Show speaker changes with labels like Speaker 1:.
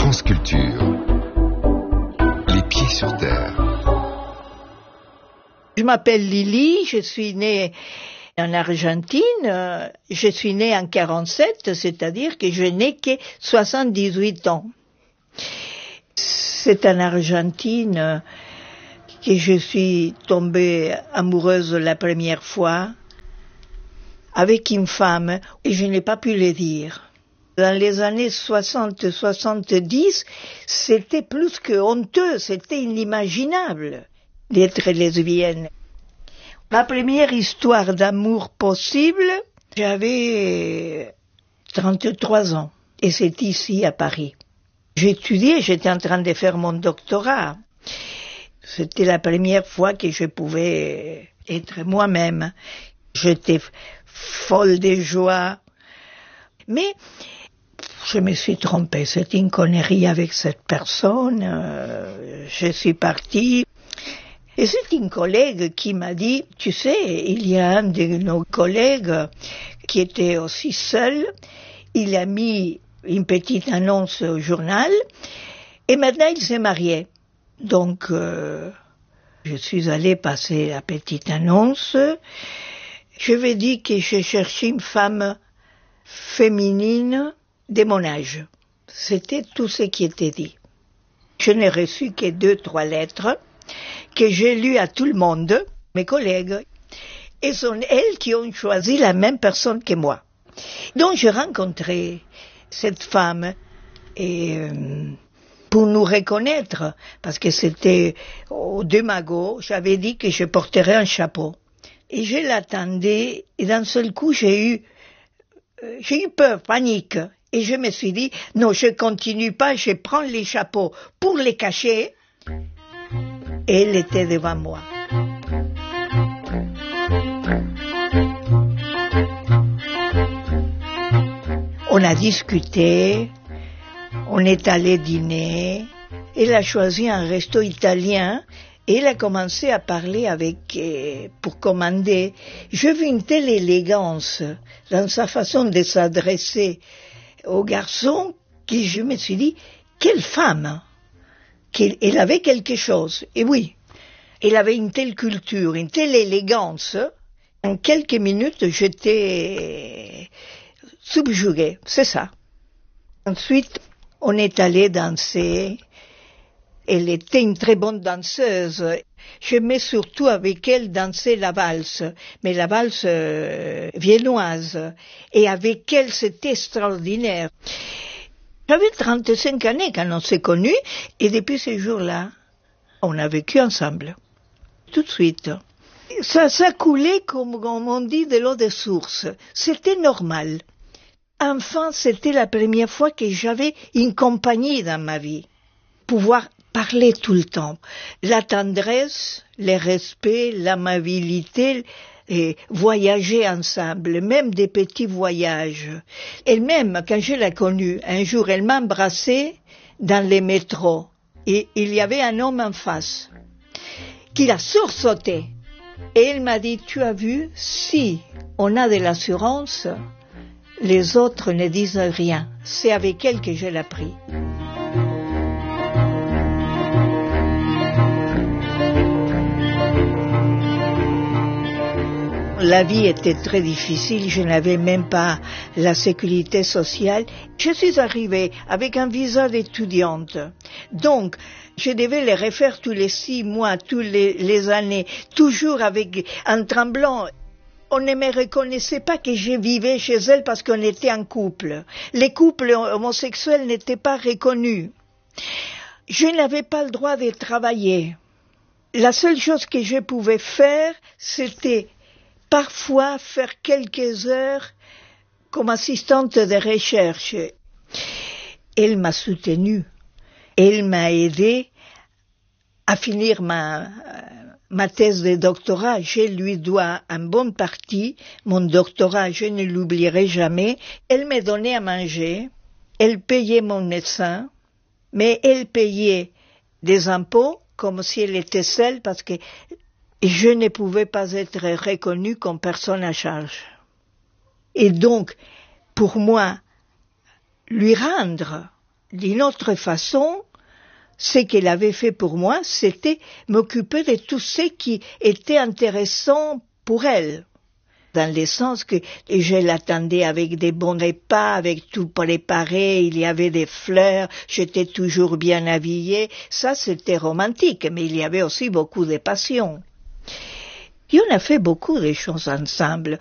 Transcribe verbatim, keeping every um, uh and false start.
Speaker 1: France Culture. Les pieds sur terre.
Speaker 2: Je m'appelle Lily, je suis née en Argentine, je suis née en quarante-sept, c'est-à-dire que je n'ai que soixante-dix-huit ans. C'est en Argentine que je suis tombée amoureuse la première fois avec une femme et je n'ai pas pu le dire. Dans les années soixante soixante-dix, c'était plus que honteux, c'était inimaginable d'être lesbienne. Ma première histoire d'amour possible, j'avais trente-trois ans et c'est ici à Paris. J'étudiais, j'étais en train de faire mon doctorat. C'était la première fois que je pouvais être moi-même. J'étais folle de joie. Mais je me suis trompée, c'était une connerie avec cette personne. Euh, je suis partie. Et c'est une collègue qui m'a dit, tu sais, il y a un de nos collègues qui était aussi seul. Il a mis une petite annonce au journal et maintenant il s'est marié. Donc, euh, je suis allée passer la petite annonce. Je vais dire que je cherchais une femme féminine de mon âge. C'était tout ce qui était dit. Je n'ai reçu que deux, trois lettres que j'ai lues à tout le monde, mes collègues, et sont elles qui ont choisi la même personne que moi. Donc j'ai rencontré cette femme et euh, pour nous reconnaître, parce que c'était au deux magots, j'avais dit que je porterais un chapeau. Et je l'attendais et d'un seul coup j'ai eu euh, j'ai eu peur, panique. Et je me suis dit, non, je continue pas, je prends les chapeaux pour les cacher. Et elle était devant moi. On a discuté, on est allé dîner, elle a choisi un resto italien et elle a commencé à parler avec, euh, pour commander. J'ai vu une telle élégance dans sa façon de s'adresser au garçon que je me suis dit, quelle femme! Elle avait quelque chose. Et oui, elle avait une telle culture, une telle élégance. En quelques minutes, j'étais subjuguée, c'est ça. Ensuite, on est allé danser. Elle était une très bonne danseuse. J'aimais surtout avec elle danser la valse, mais la valse euh, viennoise. Et avec elle, c'était extraordinaire. J'avais trente-cinq années quand on s'est connus, et depuis ce jour-là, on a vécu ensemble. Tout de suite. Ça, ça coulait, comme on dit, de l'eau de source. C'était normal. Enfin, c'était la première fois que j'avais une compagnie dans ma vie. Pouvoir parler tout le temps. La tendresse, le respect, l'amabilité, et voyager ensemble, même des petits voyages. Elle-même, quand je l'ai connue, un jour, elle m'a embrassée dans les métros. Et il y avait un homme en face qui l'a sursauté. Et elle m'a dit, tu as vu, si on a de l'assurance, les autres ne disent rien. C'est avec elle que je l'ai pris. La vie était très difficile, je n'avais même pas la sécurité sociale. Je suis arrivée avec un visa d'étudiante. Donc, je devais les refaire tous les six mois, tous les, les années, toujours avec un tremblant. On ne me reconnaissait pas que je vivais chez elle parce qu'on était en couple. Les couples homosexuels n'étaient pas reconnus. Je n'avais pas le droit de travailler. La seule chose que je pouvais faire, c'était parfois faire quelques heures comme assistante de recherche. Elle m'a soutenue. Elle m'a aidée à finir ma, ma thèse de doctorat. Je lui dois en bonne partie. Mon doctorat, je ne l'oublierai jamais. Elle me donnait à manger. Elle payait mon médecin. Mais elle payait des impôts comme si elle était seule parce que je ne pouvais pas être reconnue comme personne à charge. Et donc, pour moi, lui rendre d'une autre façon, ce qu'elle avait fait pour moi, c'était m'occuper de tout ce qui était intéressant pour elle. Dans le sens que je l'attendais avec des bons repas, avec tout préparé, il y avait des fleurs, j'étais toujours bien habillée. Ça, c'était romantique, mais il y avait aussi beaucoup de passion. Et on a fait beaucoup de choses ensemble.